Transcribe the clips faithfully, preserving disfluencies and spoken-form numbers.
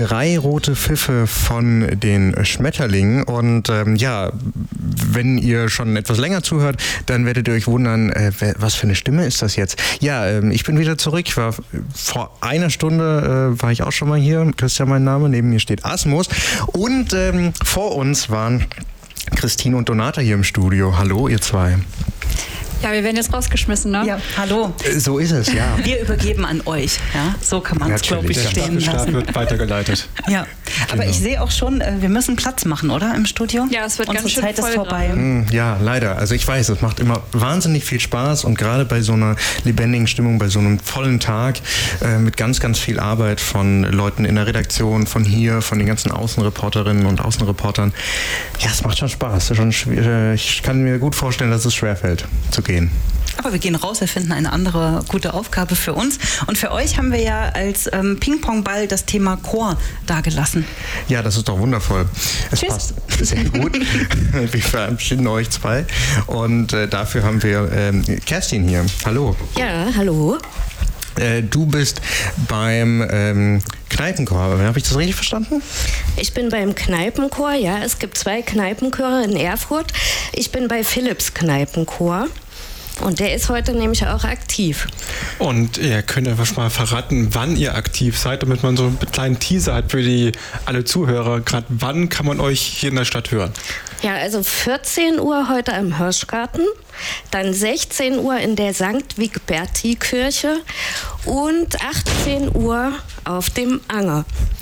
Drei rote Pfiffe von den Schmetterlingen. Und ähm, ja, wenn ihr schon etwas länger zuhört, dann werdet ihr euch wundern, äh, was für eine Stimme ist das jetzt? Ja, ähm, ich bin wieder zurück. Ich war vor einer Stunde, äh, war ich auch schon mal hier. Christian mein Name, neben mir steht Asmus. Und ähm, vor uns waren Christine und Donata hier im Studio. Hallo, ihr zwei. Ja, wir werden jetzt rausgeschmissen, ne? Ja, hallo. So ist es, ja. Wir übergeben an euch. Ja, so kann man es, glaube ich, stehen lassen. wird weitergeleitet. Ja, aber genau. Ich sehe auch schon, wir müssen Platz machen, oder, im Studio? Ja, es wird Unsere ganz schön Zeit voll ist vorbei. Gerade. Ja, leider. Also ich weiß, es macht immer wahnsinnig viel Spaß und gerade bei so einer lebendigen Stimmung, bei so einem vollen Tag äh, mit ganz, ganz viel Arbeit von Leuten in der Redaktion, von hier, von den ganzen Außenreporterinnen und Außenreportern. Ja, es macht schon Spaß. Schon schwer, ich kann mir gut vorstellen, dass es schwerfällt zu gehen. Aber wir gehen raus, wir finden eine andere gute Aufgabe für uns. Und für euch haben wir ja als ähm, Ping-Pong-Ball das Thema Chor dargelassen. Ja, das ist doch wundervoll. Es Tschüss. Passt sehr gut. Wir verabschieden euch zwei. Und äh, dafür haben wir ähm, Kerstin hier. Hallo. Ja, hallo. Äh, du bist beim ähm, Kneipenchor. Habe ich das richtig verstanden? Ich bin beim Kneipenchor, ja. Es gibt zwei Kneipenchöre in Erfurt. Ich bin bei Philips Kneipenchor. Und der ist heute nämlich auch aktiv. Und ihr könnt einfach mal verraten, wann ihr aktiv seid, damit man so einen kleinen Teaser hat für die alle Zuhörer. Gerade wann kann man euch hier in der Stadt hören? Ja, also vierzehn Uhr heute am Hirschgarten, dann sechzehn Uhr in der Sankt Wigberti-Kirche und achtzehn Uhr auf dem Anger.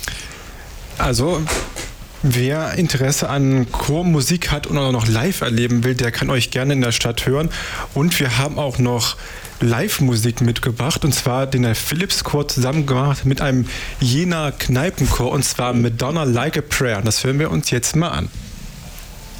Also... Wer Interesse an Chormusik hat und auch noch live erleben will, der kann euch gerne in der Stadt hören. Und wir haben auch noch Live-Musik mitgebracht, und zwar den der Philips-Chor zusammen gemacht mit einem Jenaer Kneipenchor, und zwar Madonna Like a Prayer. Das hören wir uns jetzt mal an.